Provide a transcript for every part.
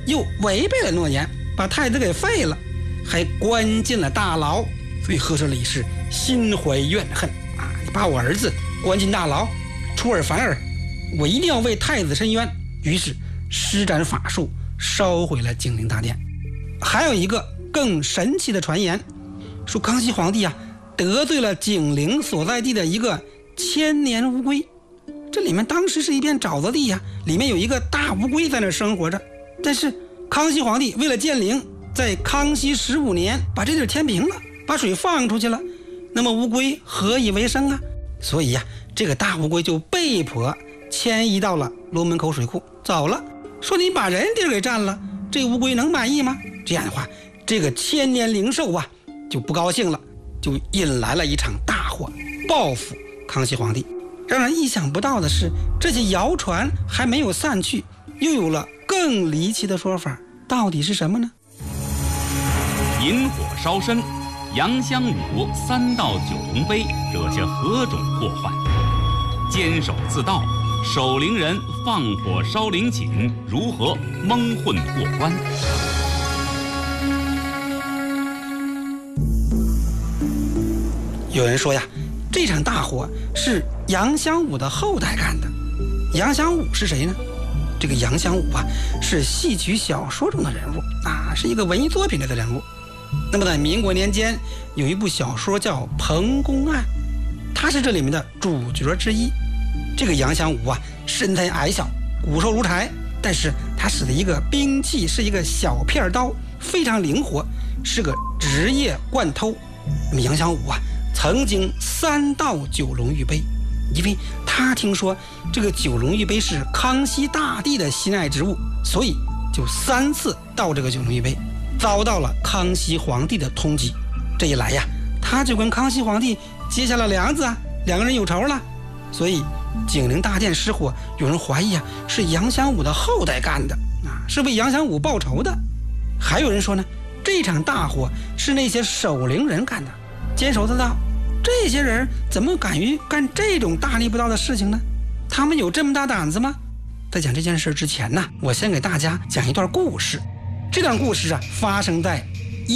又违背了诺言，把太子给废了，还关进了大牢。所以赫舍里是心怀怨恨啊！你把我儿子关进大牢，出尔反尔，我一定要为太子伸冤。于是施展法术，烧毁了景陵大殿。还有一个更神奇的传言，说康熙皇帝啊得罪了景陵所在地的一个千年乌龟。这里面当时是一片沼泽地呀，里面有一个大乌龟在那生活着。但是康熙皇帝为了建陵，在康熙15年把这地儿填平了，把水放出去了。那么乌龟何以为生啊？所以呀，这个大乌龟就被迫迁移到了龙门口水库走了。说你把人地儿给占了，这乌龟能满意吗？这样的话，这个千年灵兽啊就不高兴了，就引来了一场大祸，报复康熙皇帝。让人意想不到的是，这些谣传还没有散去，又有了更离奇的说法，到底是什么呢？ 引火烧身，杨香武3道9龙杯惹下何种祸患？监守自盗，守陵人放火烧陵寝，如何蒙混过关？ 有人说呀，这场大火是杨香武的后代干的。杨香武是谁呢？这个杨香武啊，是戏曲小说中的人物啊，是一个文艺作品里的人物。那么在民国年间，有一部小说叫《彭公案》，他是这里面的主角之一。这个杨香武啊，身材矮小，骨瘦如柴，但是他使的一个兵器是一个小片刀，非常灵活，是个职业惯偷。那么杨香武啊，曾经3盗9龙玉杯，因为他听说这个9龙玉杯是康熙大帝的心爱之物，所以就3次盗这个9龙玉杯，遭到了康熙皇帝的通缉。这一来呀，他就跟康熙皇帝结下了梁子啊，两个人有仇了。所以景陵大殿失火，有人怀疑啊是杨香武的后代干的啊，是为杨香武报仇的。还有人说呢，这场大火是那些守陵人干的，监守自盗。这些人怎么敢于干这种大逆不道的事情呢？他们有这么大胆子吗？在讲这件事之前呢，我先给大家讲一段故事。这段故事啊，发生在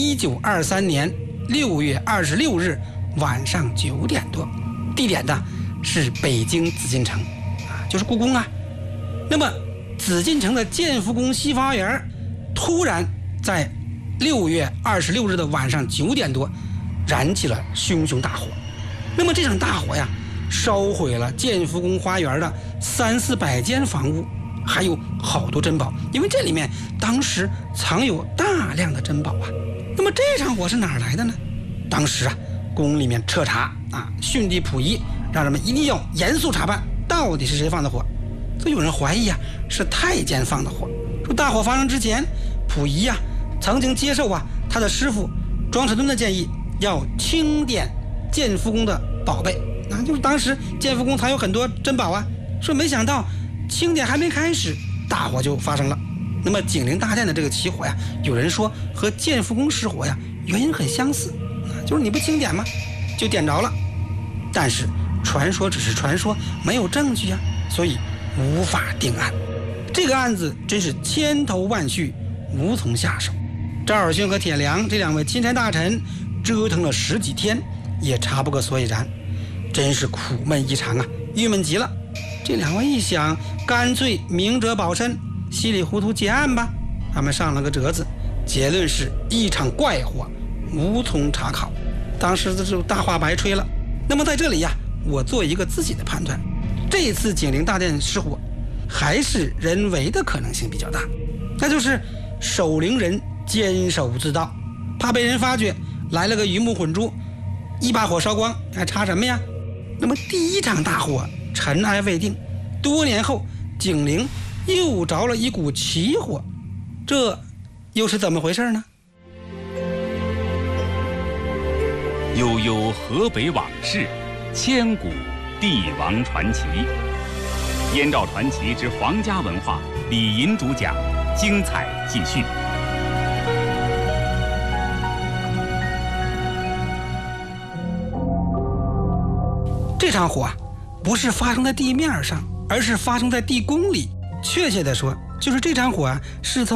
1923年6月26日晚上9点多，地点呢是北京紫禁城啊，就是故宫啊。那么紫禁城的建福宫西花园突然在6月26日的晚上9点多燃起了熊熊大火。那么这场大火呀，烧毁了建福宫花园的300-400间房屋，还有好多珍宝，因为这里面当时藏有大量的珍宝啊。那么这场火是哪儿来的呢？当时啊，宫里面彻查啊，训诫溥仪，让人们一定要严肃查办，到底是谁放的火。所以有人怀疑啊，是太监放的火。说大火发生之前，溥仪啊曾经接受啊他的师傅庄士敦的建议，要清点建福宫的宝贝啊，就是当时建福宫藏有很多珍宝啊。说没想到清点还没开始，大火就发生了。那么景陵大殿的这个起火呀，有人说和建福宫失火呀原因很相似啊，就是你不清点吗，就点着了。但是传说只是传说，没有证据啊，所以无法定案。这个案子真是千头万绪，无从下手。赵尔勛和铁良这两位钦差大臣折腾了10几天，也查不个所以然，真是苦闷异常啊，郁闷极了。这两位一想，干脆明哲保身，稀里糊涂结案吧。他们上了个折子，结论是一场怪火，无从查考。当时这就大话白吹了。那么在这里呀，我做一个自己的判断，这次景陵大殿失火还是人为的可能性比较大，那就是守陵人监守自盗，怕被人发觉，来了个鱼目混珠，一把火烧光，还查什么呀？那么第一场大火尘埃未定，多年后景陵又着了一股奇火，这又是怎么回事呢？ 悠悠河北往事，千古帝王传奇。燕赵传奇之皇家文化，李银主讲，精彩继续。 这场火啊，不是发生在地面上，而是发生在地宫里。确切的说，就是这场火啊，是从